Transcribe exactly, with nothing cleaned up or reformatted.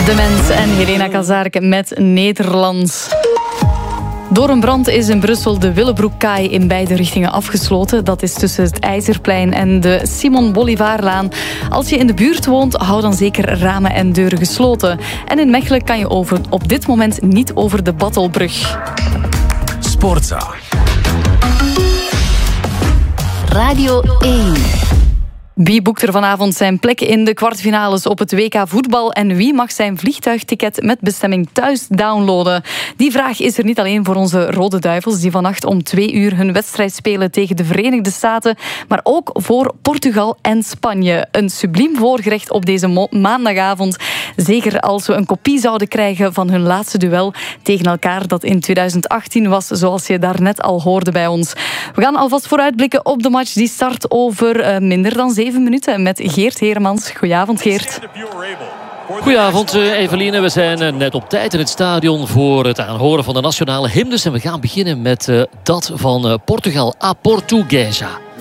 De Mens en Helena Kazarek met Nederlands. Door een brand is in Brussel de Willebroekkaai in beide richtingen afgesloten. Dat is tussen het IJzerplein en de Simon Bolivaarlaan. Als je in de buurt woont, hou dan zeker ramen en deuren gesloten. En in Mechelen kan je over, op dit moment niet over de Battelbrug. Sportza. Radio één. Wie boekt er vanavond zijn plek in de kwartfinales op het W K voetbal en wie mag zijn vliegtuigticket met bestemming thuis downloaden? Die vraag is er niet alleen voor onze Rode Duivels die vannacht om twee uur hun wedstrijd spelen tegen de Verenigde Staten, maar ook voor Portugal en Spanje. Een subliem voorgerecht op deze mo- maandagavond. Zeker als we een kopie zouden krijgen van hun laatste duel tegen elkaar dat in tweeduizend achttien was, zoals je daarnet al hoorde bij ons. We gaan alvast vooruitblikken op de match die start over uh, minder dan zeven minuten met Geert Heremans. Goedenavond, Geert. Goedenavond, Eveline. We zijn net op tijd in het stadion voor het aanhoren van de nationale hymnes. En we gaan beginnen met uh, dat van uh, Portugal, A Portuguesa.